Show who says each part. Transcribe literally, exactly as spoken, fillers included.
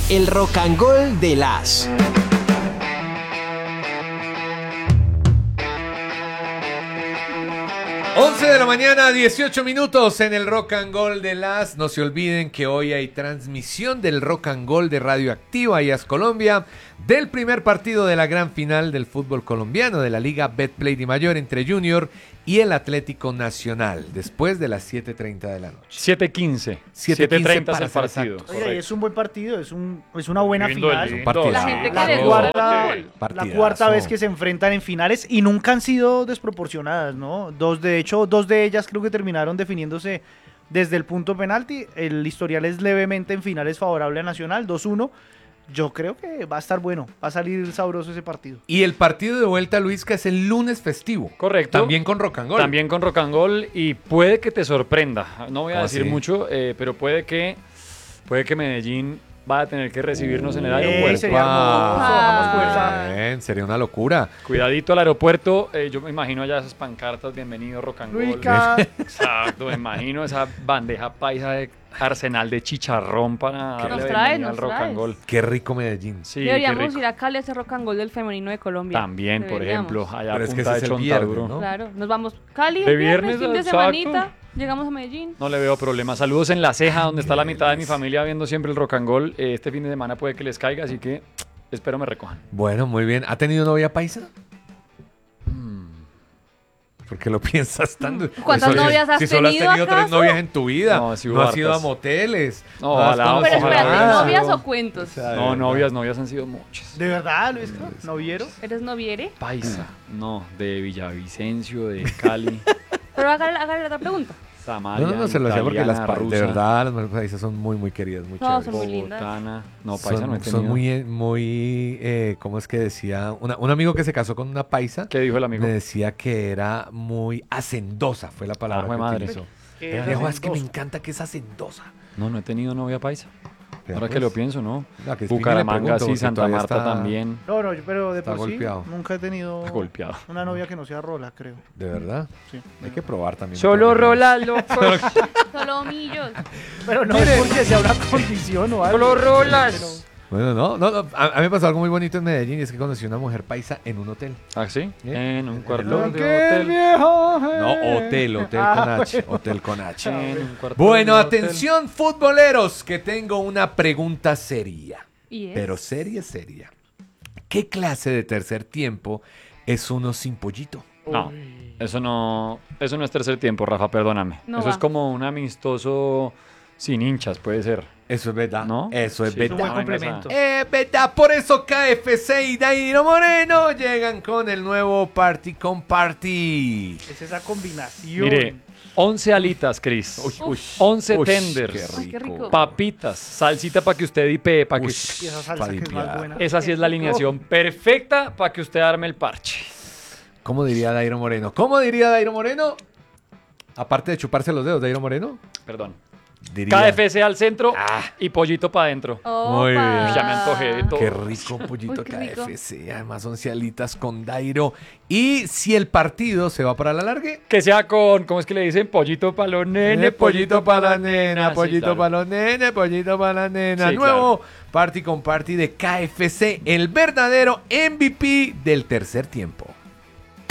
Speaker 1: El Rock and Gold de las.
Speaker 2: once de la mañana, dieciocho minutos en el Rock and Gold de las. No se olviden que hoy hay transmisión del Rock and Gold de Radioactiva y A S Colombia del primer partido de la gran final del fútbol colombiano de la Liga Betplay Di Mayor entre Junior y el Atlético Nacional después de las siete treinta de la noche.
Speaker 3: siete quince.
Speaker 2: siete
Speaker 3: treinta es
Speaker 2: para
Speaker 3: el
Speaker 2: ser
Speaker 3: partido.
Speaker 2: exactos.
Speaker 4: Oiga, y es un buen partido, es, un, es una buena
Speaker 3: Lindo,
Speaker 4: final.
Speaker 3: lindo.
Speaker 2: Partidazo.
Speaker 5: La gente que
Speaker 4: La
Speaker 5: le
Speaker 4: cuarta,
Speaker 5: gusta.
Speaker 4: la
Speaker 2: Partidazo.
Speaker 4: cuarta vez que se enfrentan en finales y nunca han sido desproporcionadas, ¿no? Dos, de hecho, dos de ellas creo que terminaron definiéndose desde el punto penalti. El historial es levemente en finales favorable a Nacional, dos uno. Yo creo que va a estar bueno, va a salir sabroso ese partido.
Speaker 2: Y el partido de vuelta, Luis, que es el lunes festivo.
Speaker 3: Correcto.
Speaker 2: También con Rock and Gold.
Speaker 3: También con Rock and Gold y puede que te sorprenda. No voy a
Speaker 2: ¿Cómo
Speaker 3: decir
Speaker 2: así?
Speaker 3: mucho, eh, pero puede que, puede que Medellín va a tener que recibirnos en el
Speaker 4: Eh,
Speaker 3: aeropuerto.
Speaker 4: sería hermoso, bajamos fuerza.
Speaker 2: Bien, sería una locura.
Speaker 3: Cuidadito al aeropuerto. eh, yo me imagino allá esas pancartas, bienvenido Rock and Gold.
Speaker 4: Luica.
Speaker 3: Exacto, me imagino esa bandeja paisa de arsenal de chicharrón para darle
Speaker 5: Nos
Speaker 3: bienvenida
Speaker 5: traes,
Speaker 3: al
Speaker 5: nos
Speaker 3: Rock and
Speaker 5: traes.
Speaker 3: Gold.
Speaker 2: Qué rico Medellín.
Speaker 3: Sí, qué
Speaker 5: Deberíamos
Speaker 3: rico.
Speaker 5: ir a Cali a hacer rock and roll del femenino de Colombia.
Speaker 3: También, por
Speaker 5: Deberíamos.
Speaker 3: ejemplo, allá a
Speaker 2: Pero es que
Speaker 3: punta
Speaker 2: ese
Speaker 3: de
Speaker 2: es el viernes,
Speaker 3: Chontaduro.
Speaker 2: ¿no?
Speaker 5: Claro, nos vamos Cali
Speaker 3: De
Speaker 5: el viernes,
Speaker 3: viernes,
Speaker 5: fin de
Speaker 3: exacto.
Speaker 5: semanita, llegamos a Medellín.
Speaker 3: No le veo problema. Saludos en La Ceja, donde está la mitad de mi familia viendo siempre el Rock and Gold. Eh, Este fin de semana puede que les caiga, así que espero me recojan.
Speaker 2: Bueno, muy bien. ¿Ha tenido novia paisa? ¿Por qué lo piensas tanto?
Speaker 5: ¿Cuántas
Speaker 2: Eso,
Speaker 5: novias has
Speaker 2: si solo has
Speaker 5: tenido,
Speaker 2: tenido tres
Speaker 5: acaso?
Speaker 2: novias en tu vida.
Speaker 3: No, sí hubo
Speaker 2: no has ido a
Speaker 3: hartas.
Speaker 2: moteles.
Speaker 3: No,
Speaker 2: has
Speaker 3: ojalá,
Speaker 2: conocido
Speaker 5: Pero
Speaker 3: ojalá.
Speaker 5: espérate,
Speaker 2: nada.
Speaker 5: ¿novias o cuentos?
Speaker 2: O sea, de
Speaker 3: No,
Speaker 2: verdad.
Speaker 3: novias, novias han sido muchas.
Speaker 4: ¿De verdad, Luis? ¿No vieron?
Speaker 5: ¿Eres noviere?
Speaker 3: Paisa, no, de Villavicencio, de Cali,
Speaker 5: Pero hágale, hágale la otra pregunta.
Speaker 3: Samaria,
Speaker 2: No, no, no se lo decía porque las
Speaker 3: italiana,
Speaker 2: paisas, de
Speaker 3: rusa,
Speaker 2: verdad, las mujeres paisas son muy, muy queridas, muy
Speaker 5: Todas
Speaker 2: chéveres.
Speaker 5: son muy lindas.
Speaker 3: bogotana. No, paisa
Speaker 2: son,
Speaker 3: no he
Speaker 2: son
Speaker 3: tenido.
Speaker 2: muy, eh, muy eh, ¿cómo es que decía? Una- un amigo que se casó con una paisa
Speaker 3: ¿Qué dijo el amigo?
Speaker 2: me decía que era muy hacendosa, fue la palabra
Speaker 3: Ah,
Speaker 2: que
Speaker 3: jue madre.
Speaker 2: utilizó.
Speaker 4: ¿Qué
Speaker 2: Me dijo, es que me
Speaker 4: hacendosa?
Speaker 2: encanta que es hacendosa.
Speaker 3: No, no he tenido novia paisa.
Speaker 2: Vea,
Speaker 3: Ahora que
Speaker 2: pues.
Speaker 3: lo pienso, ¿no?
Speaker 2: No, que es que ni le
Speaker 3: Bucaramanga
Speaker 2: pregunto,
Speaker 3: sí,
Speaker 2: porque
Speaker 3: Santa
Speaker 2: todavía
Speaker 3: Marta
Speaker 2: está-
Speaker 3: también.
Speaker 4: No, no, pero de
Speaker 2: Está
Speaker 4: por sí
Speaker 2: golpeado.
Speaker 4: nunca he tenido
Speaker 3: Está golpeado.
Speaker 4: una novia que no sea rola, creo.
Speaker 2: ¿De verdad?
Speaker 4: Sí.
Speaker 2: Hay que probar también.
Speaker 3: Solo
Speaker 2: Para-
Speaker 3: rola, loco.
Speaker 5: Solo millos.
Speaker 4: Pero no es porque sea una condición o algo.
Speaker 3: Solo rolas.
Speaker 2: Bueno, no, no, no, a, a mí me pasó algo muy bonito en Medellín y es que conocí una mujer paisa en un hotel.
Speaker 3: ¿Ah, sí?
Speaker 2: ¿Eh?
Speaker 3: En un
Speaker 2: En
Speaker 3: cuarto
Speaker 2: el
Speaker 3: de
Speaker 2: Londres.
Speaker 4: ¡Qué
Speaker 3: hotel.
Speaker 4: viejo!
Speaker 2: No, hotel, hotel
Speaker 4: Ah,
Speaker 2: con H, hotel con H.
Speaker 3: En un cuarto
Speaker 2: Bueno,
Speaker 3: de hotel.
Speaker 2: atención futboleros, que tengo una pregunta seria,
Speaker 5: ¿Y es?
Speaker 2: pero seria, seria. ¿Qué clase de tercer tiempo es uno sin pollito?
Speaker 3: No, eso no, eso no es tercer tiempo, Rafa, perdóname.
Speaker 5: No
Speaker 3: eso
Speaker 5: va.
Speaker 3: es como un amistoso sin hinchas, puede ser.
Speaker 2: Eso es verdad,
Speaker 3: ¿No?
Speaker 2: eso es
Speaker 3: Sí,
Speaker 2: verdad.
Speaker 4: un buen
Speaker 3: no vengas a-
Speaker 4: complemento.
Speaker 2: Es verdad, por eso K F C y Dairo Moreno llegan con el nuevo Party con Party.
Speaker 4: Es esa combinación.
Speaker 3: Mire, once alitas, Cris.
Speaker 5: uy.
Speaker 3: once
Speaker 2: Uy,
Speaker 3: tenders.
Speaker 5: Ay, qué rico.
Speaker 3: Papitas, salsita para que usted dipee, para que...
Speaker 2: Uy,
Speaker 4: Y esa salsa
Speaker 2: pa'
Speaker 4: que es
Speaker 2: dipear.
Speaker 4: más buena.
Speaker 3: Esa sí es la alineación perfecta para que usted arme el parche.
Speaker 2: ¿Cómo diría Dairo Moreno? ¿Cómo diría Dairo Moreno? Aparte de chuparse los dedos, Dairo Moreno.
Speaker 3: Perdón.
Speaker 2: Diría,
Speaker 3: K F C al centro
Speaker 2: Ah.
Speaker 3: y pollito para adentro.
Speaker 2: Muy bien.
Speaker 5: Opa.
Speaker 3: Ya me antojé de todo.
Speaker 2: Qué rico un pollito
Speaker 5: Uy, qué rico.
Speaker 2: K F C. Además son cialitas con Dairo. Y si el partido se va para la largue,
Speaker 3: Que sea con, ¿cómo es que le dicen? Pollito para los nenes,
Speaker 2: pollito para la nena,
Speaker 3: sí,
Speaker 2: pollito
Speaker 3: claro.
Speaker 2: para los nenes, pollito para la nena.
Speaker 3: Sí,
Speaker 2: Nuevo Party con Party de K F C, el verdadero M V P del tercer tiempo.